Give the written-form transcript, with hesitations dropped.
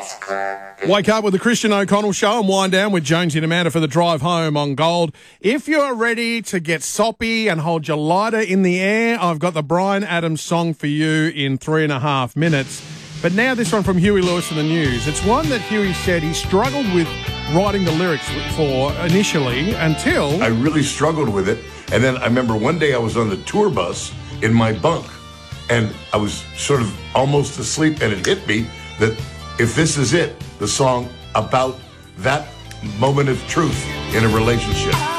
Wake up with the Christian O'Connell Show and wind down with Jonesy and Amanda for the drive home on Gold. If you're ready to get soppy and hold your lighter in the air, I've got the Bryan Adams song for you in 3.5 minutes. But now this one from Huey Lewis and the News. It's one that Huey said he struggled with writing the lyrics for initially until... I really struggled with it. And then I remember one day I was on the tour bus in my bunk and I was sort of almost asleep and it hit me that if this is it, the song about that moment of truth in a relationship.